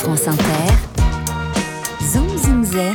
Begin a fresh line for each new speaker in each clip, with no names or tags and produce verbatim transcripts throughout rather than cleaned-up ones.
France Inter, Zoom Zoom Zen,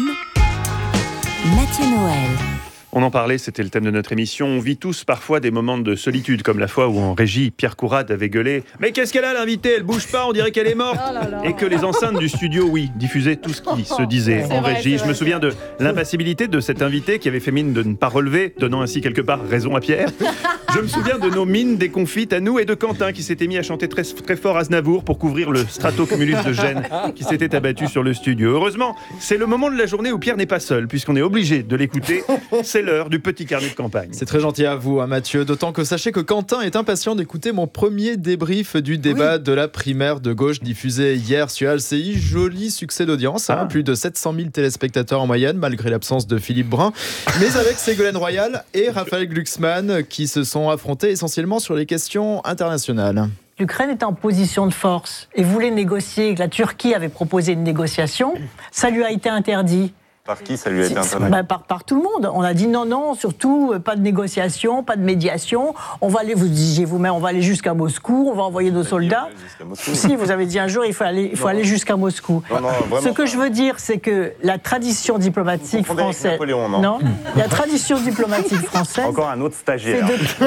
Mathieu Noël.
On en parlait, c'était le thème de notre émission. On vit tous parfois des moments de solitude, comme la fois où en régie, Pierre Courade avait gueulé « Mais qu'est-ce qu'elle a l'invitée ? Elle bouge pas, on dirait qu'elle est morte !»
Oh là là.
Et que les enceintes du studio, oui, diffusaient tout ce qui se disait
C'est
en
vrai,
régie.
c'est
Je
vrai,
me souviens de l'impassibilité de cet invité qui avait fait mine de ne pas relever, donnant ainsi quelque part raison à Pierre. Je me souviens de nos mines déconfites à nous et de Quentin qui s'était mis à chanter très, très fort Aznavour pour couvrir le stratocumulus de gêne qui s'était abattu sur le studio. Heureusement, c'est le moment de la journée où Pierre n'est pas seul, puisqu'on est obligé de l'écouter. C'est l'heure du petit carnet de campagne.
C'est très gentil à vous, hein, Mathieu. D'autant que sachez que Quentin est impatient d'écouter mon premier débrief du débat oui. de la primaire de gauche diffusé hier sur L C I. Joli succès d'audience, hein, ah. plus de sept cent mille téléspectateurs en moyenne, malgré l'absence de Philippe Brun. Mais avec Ségolène Royal et Raphaël Glucksmann qui se sont affrontés essentiellement sur les questions internationales.
L'Ukraine est en position de force et voulait négocier. La Turquie avait proposé une négociation. Ça lui a été interdit.
Par qui ça lui a été interdit ?
bah, par, par tout le monde. On a dit non, non, surtout pas de négociation, pas de médiation. On va aller, vous disiez vous-même, on va aller jusqu'à Moscou, on va envoyer nos soldats. Si, vous avez dit un jour, il faut aller, il faut aller jusqu'à Moscou.
Non, non,
Ce que je veux dire, c'est que la tradition diplomatique française.
Napoléon, non,
non La tradition diplomatique française.
Encore un autre stagiaire.
De...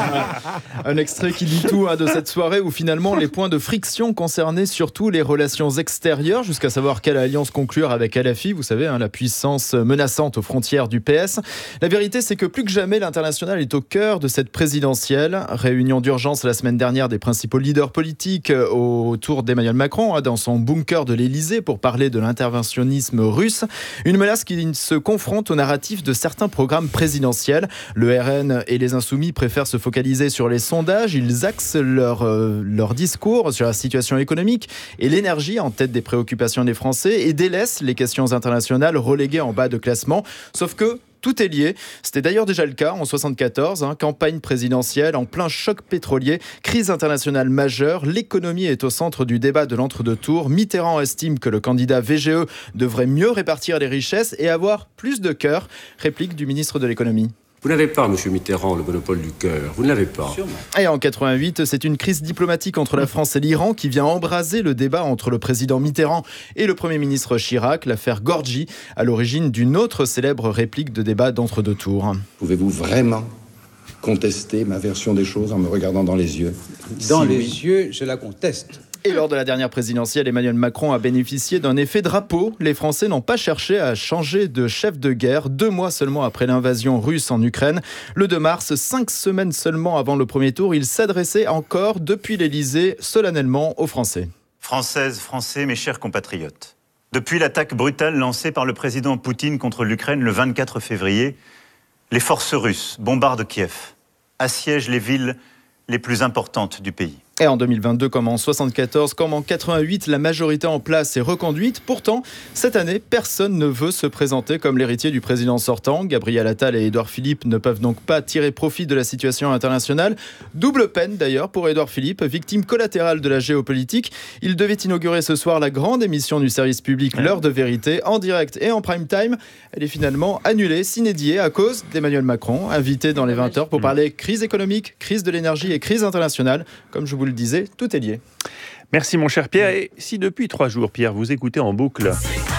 un extrait qui dit tout hein, de cette soirée où finalement les points de friction concernaient surtout les relations extérieures, jusqu'à savoir quelle alliance conclure avec L F I, vous savez, hein, la puissance menaçante aux frontières du P S. La vérité, c'est que plus que jamais, l'international est au cœur de cette présidentielle. Réunion d'urgence la semaine dernière des principaux leaders politiques autour d'Emmanuel Macron, dans son bunker de l'Élysée, pour parler de l'interventionnisme russe. Une menace qui se confronte au narratif de certains programmes présidentiels. Le R N et les Insoumis préfèrent se focaliser sur les sondages. Ils axent leur, euh, leur discours sur la situation économique et l'énergie en tête des préoccupations des Français et délaissent les questions internationales reléguées en bas de classement. Sauf que tout est lié. C'était d'ailleurs déjà le cas en soixante-quatorze, hein, campagne présidentielle en plein choc pétrolier, crise internationale majeure, l'économie est au centre du débat de l'entre-deux tours. Mitterrand estime que le candidat V G E devrait mieux répartir les richesses et avoir plus de cœur. Réplique du ministre de l'économie.
Vous n'avez pas, monsieur Mitterrand, le monopole du cœur. Vous ne l'avez pas.
Et en quatre-vingt-huit, c'est une crise diplomatique entre la France et l'Iran qui vient embraser le débat entre le président Mitterrand et le Premier ministre Chirac, l'affaire Gorgi, à l'origine d'une autre célèbre réplique de débat d'entre-deux tours.
Pouvez-vous vraiment contester ma version des choses en me regardant dans les yeux ?
Dans
si
les
oui,
yeux, je la conteste.
Et lors de la dernière présidentielle, Emmanuel Macron a bénéficié d'un effet drapeau. Les Français n'ont pas cherché à changer de chef de guerre, deux mois seulement après l'invasion russe en Ukraine. Le deux mars, cinq semaines seulement avant le premier tour, il s'adressait encore depuis l'Élysée solennellement aux Français.
Françaises, Français, mes chers compatriotes. Depuis l'attaque brutale lancée par le président Poutine contre l'Ukraine le vingt-quatre février, les forces russes bombardent Kiev, assiègent les villes les plus importantes du pays.
Et en deux mille vingt-deux, comme en soixante-quatorze, comme en quatre-vingt-huit, la majorité en place est reconduite. Pourtant, cette année, personne ne veut se présenter comme l'héritier du président sortant. Gabriel Attal et Édouard Philippe ne peuvent donc pas tirer profit de la situation internationale. Double peine d'ailleurs pour Édouard Philippe, victime collatérale de la géopolitique. Il devait inaugurer ce soir la grande émission du service public L'heure de vérité, en direct et en prime time. Elle est finalement annulée, s'inédiée à cause d'Emmanuel Macron, invité dans les vingt heures pour parler crise économique, crise de l'énergie et crise internationale. Comme je vous le disais, tout est lié.
Merci mon cher Pierre. Et si depuis trois jours, Pierre, vous écoutez en boucle,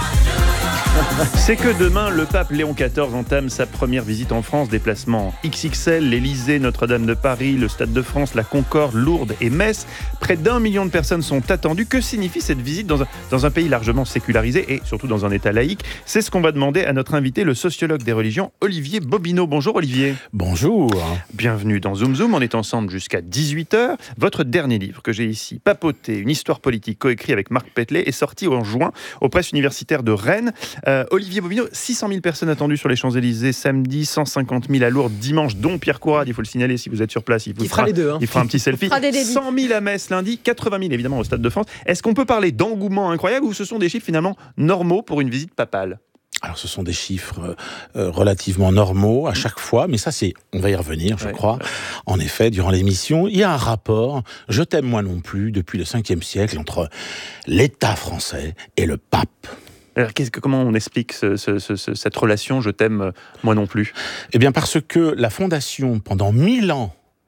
c'est que demain, le pape Léon quatorze entame sa première visite en France. Déplacement X X L, l'Élysée, Notre-Dame de Paris, le Stade de France, la Concorde, Lourdes et Metz. Près d'un million de personnes sont attendues. Que signifie cette visite dans un, dans un pays largement sécularisé et surtout dans un État laïque ? C'est ce qu'on va demander à notre invité, le sociologue des religions, Olivier Bobineau. Bonjour Olivier.
Bonjour.
Bienvenue dans Zoom Zoom. On est ensemble jusqu'à dix-huit heures. Votre dernier livre que j'ai ici, Papoter, une histoire politique coécrit avec Marc Petelet, est sorti en juin aux presses universitaires de Rennes. Euh, Olivier Bobineau, six cent mille personnes attendues sur les Champs-Élysées samedi, cent cinquante mille à Lourdes dimanche, dont Pierre Courade, il faut le signaler si vous êtes sur place. Il, vous
il fera, fera les deux. Hein.
Il fera un petit selfie. cent mille à Metz lundi, quatre-vingt mille évidemment au Stade de France. Est-ce qu'on peut parler d'engouement incroyable ou ce sont des chiffres finalement normaux pour une visite papale ?
Alors, ce sont des chiffres euh, relativement normaux à chaque fois, mais ça, c'est, on va y revenir, je ouais, crois. Ouais. En effet, durant l'émission, il y a un rapport, je t'aime moi non plus, depuis le cinquième siècle, entre l'État français et le pape.
Alors, qu'est-ce que, comment on explique ce, ce, ce, cette relation « je t'aime moi non plus » ?
Eh bien, parce que la fondation, pendant mille ans,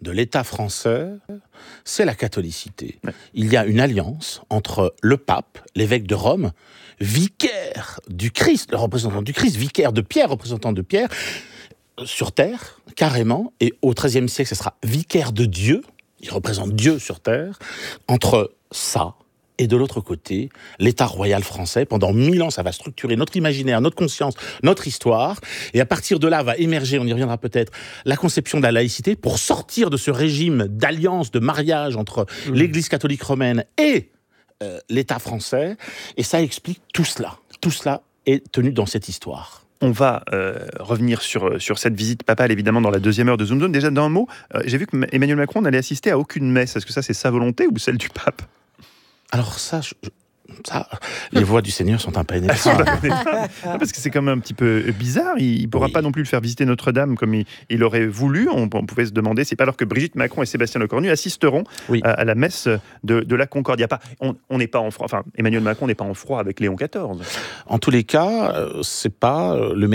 de l'État français, c'est la catholicité. Ouais. Il y a une alliance entre le pape, l'évêque de Rome, vicaire du Christ, le représentant du Christ, vicaire de Pierre, représentant de Pierre, sur terre, carrément, et au treizième siècle, ce sera vicaire de Dieu, il représente Dieu sur terre, entre ça et de l'autre côté, l'État royal français. Pendant mille ans, ça va structurer notre imaginaire, notre conscience, notre histoire. Et à partir de là, va émerger, on y reviendra peut-être, la conception de la laïcité pour sortir de ce régime d'alliance, de mariage entre mmh. l'Église catholique romaine et euh, l'État français. Et ça explique tout cela. Tout cela est tenu dans cette histoire.
On va euh, revenir sur, sur cette visite papale, évidemment, dans la deuxième heure de Zoom Zone. Déjà, d'un mot, euh, j'ai vu que Emmanuel Macron n'allait assister à aucune messe. Est-ce que ça, c'est sa volonté ou celle du pape ?
Alors ça, je, ça, les voix du Seigneur sont impénétrables.
Non, parce que c'est quand même un petit peu bizarre. Il ne pourra oui. pas non plus le faire visiter Notre-Dame comme il, il aurait voulu. On, on pouvait se demander, c'est pas alors que Brigitte Macron et Sébastien Lecornu assisteront oui. à, à la messe de, de la Concorde. Il y a pas, on n'est pas en froid. Enfin, Emmanuel Macron n'est pas en froid avec Léon quatorze.
En tous les cas, c'est pas le